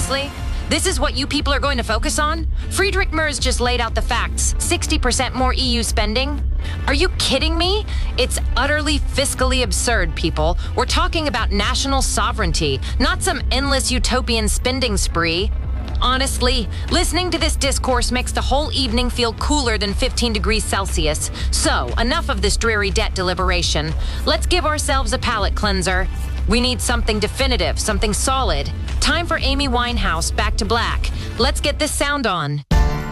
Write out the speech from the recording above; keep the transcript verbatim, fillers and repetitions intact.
Seriously? This is what you people are going to focus on? Friedrich Merz just laid out the facts. sixty percent more E U spending? Are you kidding me? It's utterly fiscally absurd, people. We're talking about national sovereignty, not some endless utopian spending spree. Honestly, listening to this discourse makes the whole evening feel cooler than fifteen degrees Celsius. So, enough of this dreary debt deliberation. Let's give ourselves a palate cleanser. We need something definitive, something solid. Time for Amy Winehouse, Back to Black. Let's get this sound on.